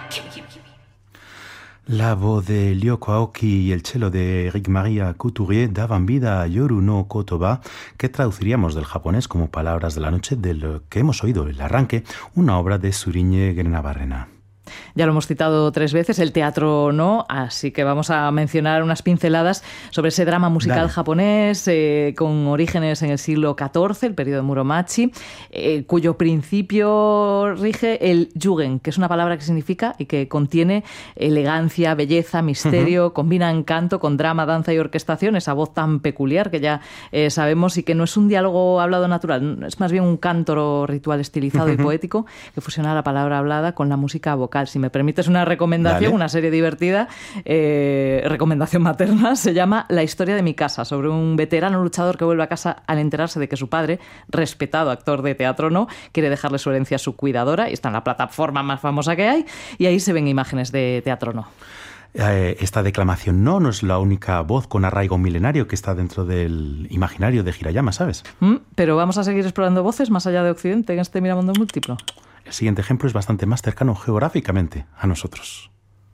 La voz de Ryoko Aoki y el cello de Eric Maria Couturier daban vida a Yoru no Kotoba, que traduciríamos del japonés como Palabras de la Noche, de lo que hemos oído el arranque, una obra de Zuriñe Grenabarrena. Ya lo hemos citado 3 veces, el teatro no, así que vamos a mencionar unas pinceladas sobre ese drama musical japonés con orígenes en el siglo XIV, el periodo de Muromachi, cuyo principio rige el yugen, que es una palabra que significa y que contiene elegancia, belleza, misterio, combina encanto con drama, danza y orquestación, esa voz tan peculiar que ya sabemos y que no es un diálogo hablado natural, es más bien un canto ritual estilizado y poético que fusiona la palabra hablada con la música vocal. Si me permites una recomendación, Dale. una serie divertida, recomendación materna, se llama La historia de mi casa, sobre un veterano luchador que vuelve a casa al enterarse de que su padre, respetado actor de teatro no, quiere dejarle su herencia a su cuidadora, y está en la plataforma más famosa que hay, y ahí se ven imágenes de teatro no. Esta declamación no es la única voz con arraigo milenario que está dentro del imaginario de Hirayama, ¿sabes? Pero vamos a seguir explorando voces más allá de Occidente en este Miramundo Múltiplo. El siguiente ejemplo es bastante más cercano geográficamente a nosotros.